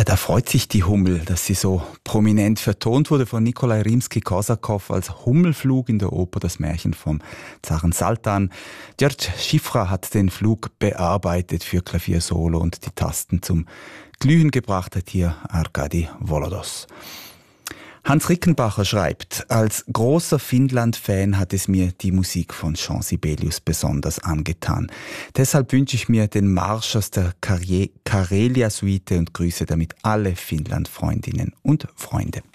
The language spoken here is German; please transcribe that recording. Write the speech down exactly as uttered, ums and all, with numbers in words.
Ja, da freut sich die Hummel, dass sie so prominent vertont wurde von Nikolai Rimski-Korsakow als Hummelflug in der Oper Das Märchen vom Zaren Saltan. György Schifra hat den Flug bearbeitet für Klaviersolo und die Tasten zum Glühen gebracht hat hier Arkadi Volodos. Hans Rickenbacher schreibt, als großer Finnland-Fan hat es mir die Musik von Jean Sibelius besonders angetan. Deshalb wünsche ich mir den Marsch aus der Karelia-Suite und grüße damit alle Finnland-Freundinnen und Freunde.